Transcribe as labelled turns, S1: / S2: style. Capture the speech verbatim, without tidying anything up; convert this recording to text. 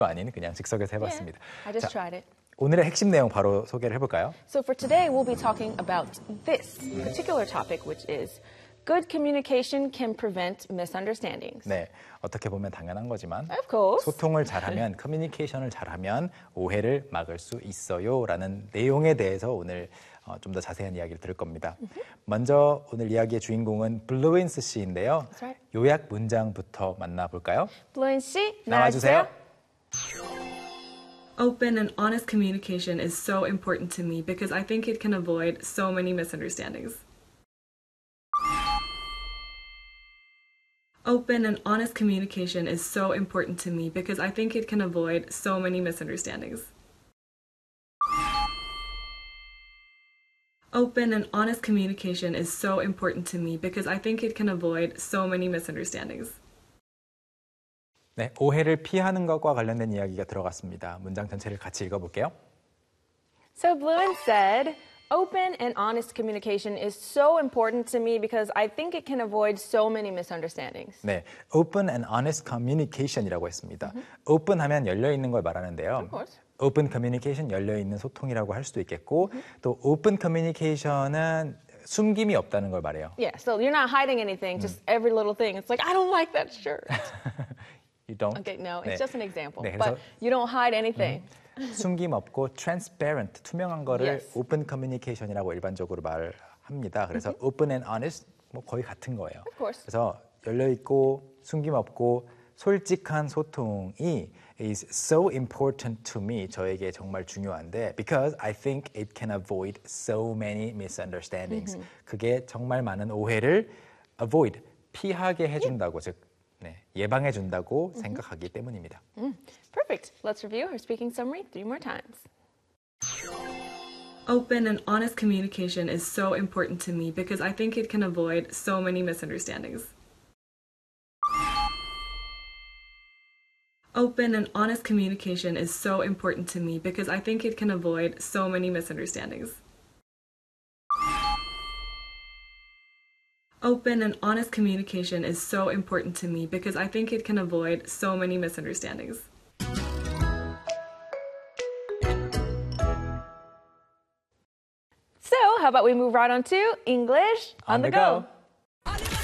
S1: 아닌 그냥 즉석에서 해봤습니다.
S2: Yeah, I just
S1: 자,
S2: tried it.
S1: 오늘의 핵심 내용 바로 소개를 해볼까요?
S2: So for today, we'll be talking about this particular topic, which is good communication can prevent misunderstandings.
S1: 네, 어떻게 보면 당연한 거지만
S2: Of course.
S1: 소통을 잘하면, 커뮤니케이션을 잘하면 오해를 막을 수 있어요라는 내용에 대해서 오늘 어, 좀 더 자세한 이야기를 들을 겁니다. Mm-hmm. 먼저 오늘 이야기의 주인공은 블루인스 씨인데요.
S2: That's right.
S1: 요약 문장부터 만나볼까요?
S2: 블루인스 씨,
S1: 나와주세요.
S3: Open and honest communication is so important to me because I think it can avoid so many misunderstandings. Open and honest communication is so important to me because I think it can avoid so many misunderstandings. Open and honest communication is so important to me because I think it can avoid so many misunderstandings.
S1: 네, 오해를 피하는 것과 관련된 이야기가 들어갔습니다. 문장 전체를 같이 읽어볼게요.
S2: So Bluin said, open and honest communication is so important to me because I think it can avoid so many misunderstandings.
S1: 네, open and honest communication이라고 했습니다. Mm-hmm. open 하면 열려 있는 걸 말하는데요.
S2: Of course.
S1: open communication 열려 있는 소통이라고 할 수도 있겠고 mm-hmm. 또 open communication은 숨김이 없다는 걸 말해요.
S2: Yeah, so you're not hiding anything,
S1: 음.
S2: just every little thing. It's like I don't like that shirt.
S1: You don't?
S2: Okay, no,
S1: 네.
S2: it's just an example.
S1: 네,
S2: but you don't hide anything.
S1: 음, 숨김 없고 transparent, 투명한 거를
S2: Yes.
S1: open communication이라고 일반적으로 말합니다. 그래서 mm-hmm. open and honest 뭐 거의 같은 거예요.
S2: Of course.
S1: 그래서 열려 있고 숨김 없고 솔직한 소통이 is so important to me. 저에게 정말 중요한데 because I think it can avoid so many misunderstandings. Mm-hmm. 그게 정말 많은 오해를 avoid, 피하게 해준다고 yeah. 즉 네, 예방해 준다고 mm-hmm. 생각하기 때문입니다.
S2: Mm. Perfect. Let's review her speaking summary three more times.
S3: Open and honest communication is so important to me because I think it can avoid so many misunderstandings. Open and honest communication is so important to me because I think it can avoid so many misunderstandings. Open and honest communication is so important to me because I think it can avoid so many misunderstandings.
S2: So, how about we move right on to English on, on the, the go. go.